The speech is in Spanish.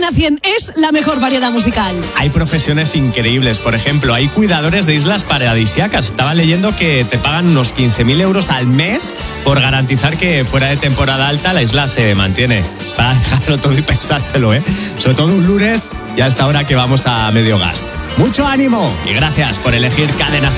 Cadena 100 es la mejor variedad musical. Hay profesiones increíbles. Por ejemplo, hay cuidadores de islas paradisíacas. Estaba leyendo que te pagan unos 15.000 euros al mes por garantizar que fuera de temporada alta la isla se mantiene. Para dejarlo todo y pensárselo, ¿eh? Sobre todo un lunes y a esta hora que vamos a medio gas. Mucho ánimo y gracias por elegir Cadena 100.